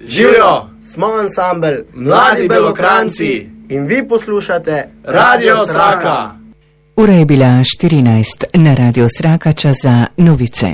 Živijo! Smo ansambel Mladi Belokranci in vi poslušate Radio Sraka. Ura je bila 14, na Radio Sraka čas za novice.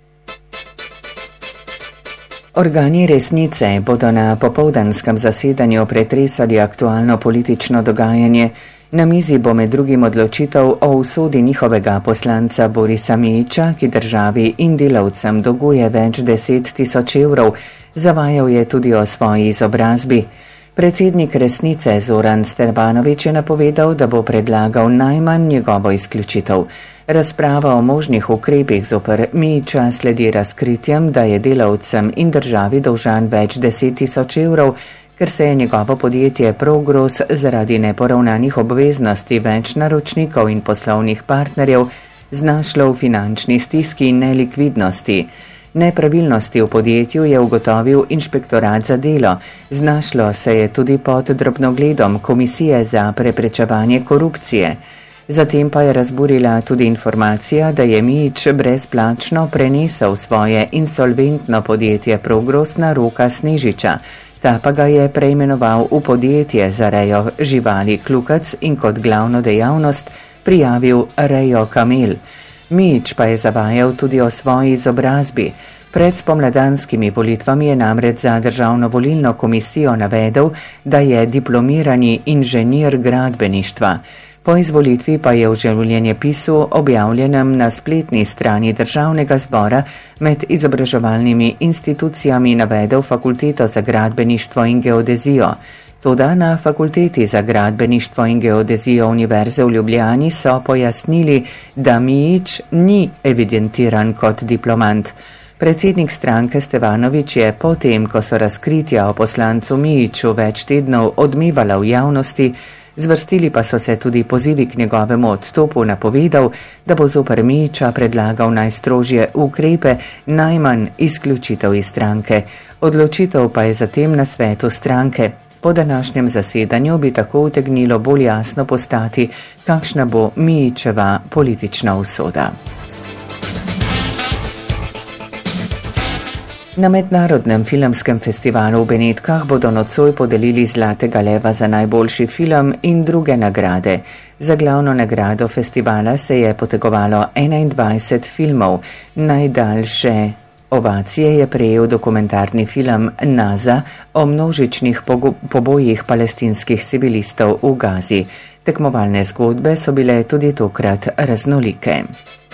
Organi resnice bodo na popoldanskem zasedanju pretresali aktualno politično dogajanje. Na mizi bo med drugim odločitev o usodi njihovega poslanca Borisa Mijića, ki državi in delavcem dolguje več 10.000 evrov. Zavajal je tudi o svoji izobrazbi. Predsednik resnice Zoran Stevanović je napovedal, da bo predlagal najmanj njegovo izključitev. Razprava o možnih ukrepih zoper Mijića sledi razkritjem, da je delavcem in državi dolžan več 10.000 evrov, ker se je njegovo podjetje Progros zaradi neporavnanih obveznosti več naročnikov in poslovnih partnerjev znašlo v finančni stiski in nelikvidnosti. Nepravilnosti v podjetju je ugotovil inšpektorat za delo. Znašlo se je tudi pod drobnogledom Komisije za preprečevanje korupcije. Zatem pa je razburila tudi informacija, da je Mijić brezplačno prenesel svoje insolventno podjetje Progros na Roka Snežiča. Ta pa ga je preimenoval v podjetje za rejo živali Klukac in kot glavno dejavnost prijavil rejo kamel. Mijić pa je zavajal tudi o svoji izobrazbi. Pred spomladanskimi volitvami je namreč za Državno volilno komisijo navedel, da je diplomirani inženir gradbeništva. Po izvolitvi pa je v življenjepisu objavljenem na spletni strani Državnega zbora med izobraževalnimi institucijami navedel Fakulteto za gradbeništvo in geodezijo. Toda na Fakulteti za gradbeništvo in geodezijo Univerze v Ljubljani so pojasnili, da Mijić ni evidentiran kot diplomant. Predsednik stranke Stevanović je potem, ko so razkritja o poslancu Mijiću več tednov odmevala v javnosti, zvrstili pa so se tudi pozivi k njegovemu odstopu, napovedal, da bo zoper Mijića predlagal najstrožje ukrepe, najmanj izključitev iz stranke. Odločitev pa je zatem na svetu stranke. Po današnjem zasedanju bi tako utegnilo bolj jasno postati, kakšna bo Mijićeva politična usoda. Na Mednarodnem filmskem festivalu v Benetkah bodo nocoj podelili Zlatega leva za najboljši film in druge nagrade. Za glavno nagrado festivala se je potegovalo 21 filmov. Najdaljše ovacije je prejel dokumentarni film Naza o množičnih pobojih palestinskih civilistov v Gazi. Tekmovalne zgodbe so bile tudi tokrat raznolike.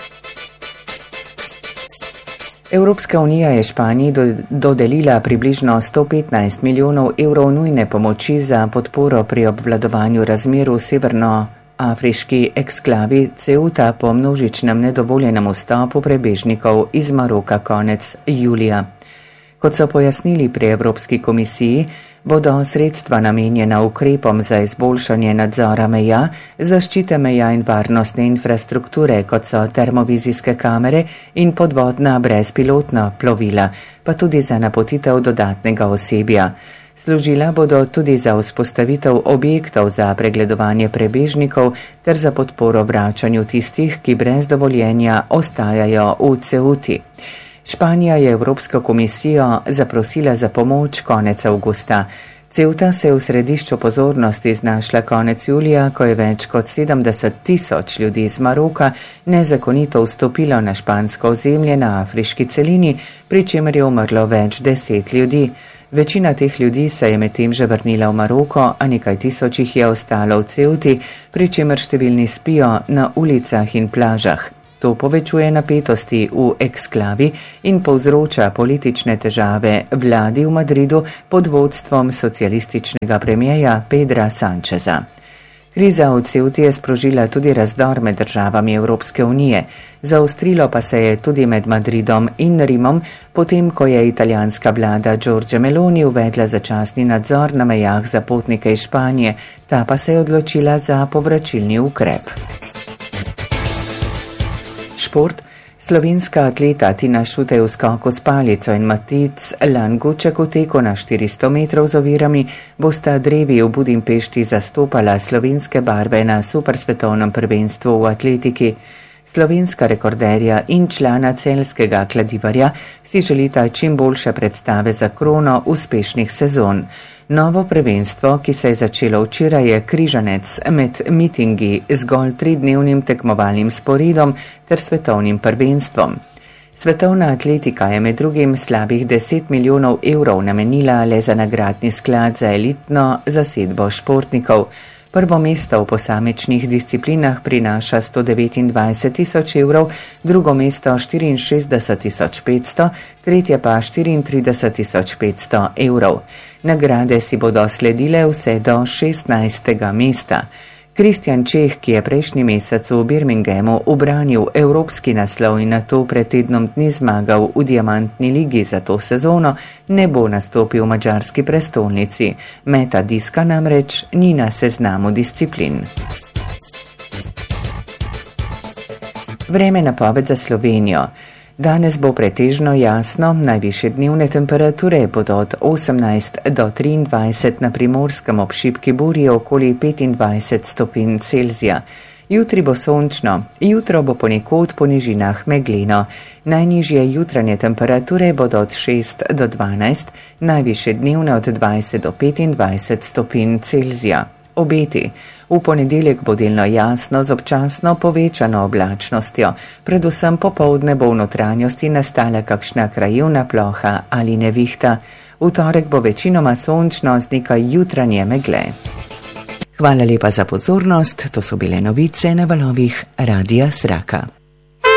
Evropska unija je Španiji dodelila približno 115 milijonov evrov nujne pomoči za podporo pri obvladovanju razmer v severnoafriški eksklavi Ceuta po množičnem nedovoljenem vstopu prebežnikov iz Maroka konec julija. Kot so pojasnili pri Evropski komisiji, bodo sredstva namenjena ukrepom za izboljšanje nadzora meja, zaščite meja in varnostne infrastrukture, kot so termovizijske kamere in podvodna brezpilotna plovila, pa tudi za napotitev dodatnega osebja. Služila bodo tudi za vzpostavitev objektov za pregledovanje prebežnikov ter za podporo vračanju tistih, ki brez dovoljenja ostajajo v Ceuti. Španija je Evropsko komisijo zaprosila za pomoč konec avgusta. Ceuta se je v središču pozornosti znašla konec julija, ko je več kot 70.000 ljudi iz Maroka nezakonito vstopilo na špansko ozemlje na afriški celini, pri čemer je umrlo več 10 ljudi. Večina teh ljudi se je medtem že vrnila v Maroko, a nekaj tisoč jih je ostalo v Ceuti, pri čemer številni spijo na ulicah in plažah. To povečuje napetosti v eksklavi in povzroča politične težave vladi v Madridu pod vodstvom socialističnega premijeja Pedra Sancheza. Kriza v Ceuti je sprožila tudi razdor med državami Evropske unije. Zaostrilo pa se je tudi med Madridom in Rimom, potem ko je italijanska vlada Giorgia Meloni uvedla začasni nadzor na mejah za potnike iz Španije, ta pa se je odločila za povračilni ukrep. Šport. Slovenska atleta Tina Šutej v skoku s palico in Matic Languček v teku na 400 metrov z ovirami bosta drevi v Budimpešti zastopala slovenske barve na supersvetovnem prvenstvu v atletiki. Slovenska rekorderja in člana celjskega kladivarja si želita čim boljše predstave za krono uspešnih sezon. Novo prvenstvo, ki se je začelo včeraj, je križanec med mitingi, zgolj 3-dnevnim tekmovalnim sporedom ter svetovnim prvenstvom. Svetovna atletika je med drugim slabih 10 milijonov evrov namenila le za nagradni sklad za elitno zasedbo športnikov. Prvo mesto v posamičnih disciplinah prinaša 129 tisoč evrov, drugo mesto 64 tisoč 500, tretje pa 34 tisoč 500 evrov. Nagrade si bodo sledile vse do 16. mesta. Kristjan Čeh, ki je prejšnji mesec v Birminghamu ubranil evropski naslov in nato pred tednom dni zmagal v diamantni ligi za to sezono, ne bo nastopil v madžarski prestolnici. Meta diska namreč ni na seznamu disciplin. Vreme napoved za Slovenijo. Danes bo pretežno jasno, najvišje dnevne temperature bodo od 18 do 23 na Primorskem, ob šibki burji okoli 25 stopinj Celzija. Jutri bo sončno, jutro bo ponekod po nižinah megleno. Najnižje jutranje temperature bodo od 6 do 12, najvišje dnevne od 20 do 25 stopinj Celzija. Obeti. V ponedeljek bo delno jasno z občasno povečano oblačnostjo. Predvsem popoldne bo v notranjosti nastala kakšna krajevna ploha ali nevihta. V torek bo večinoma sončno z nekaj jutranje megle. Hvala lepa za pozornost, to so bile novice na valovih Radia Sraka.